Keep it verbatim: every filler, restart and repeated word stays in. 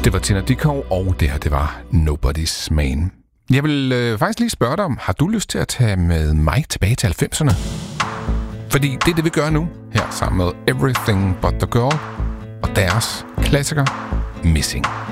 Det var Tina Dickow, og det her, det var Nobody's Man. Jeg vil øh, faktisk lige spørge dig om, har du lyst til at tage med mig tilbage til halvfemserne? Fordi det er det, vi gør nu, her sammen med Everything But The Girl og deres klassiker Missing.